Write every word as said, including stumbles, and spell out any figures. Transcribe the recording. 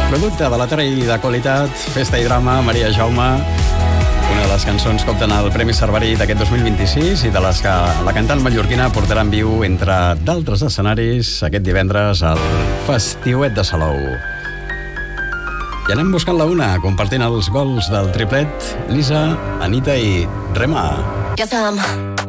Producte de la terra i de qualitat, festa i drama, Maria Jaume, una de les cançons que opten al Premi Cerverí d'aquest dos mil vint-i-sis i de les que la cantant mallorquina portarà en viu, entre d'altres escenaris, aquest divendres al Festiuet de Salou. I anem buscant la una, compartint els gols del triplet, Lisa, Anita i Rema. Guess I'm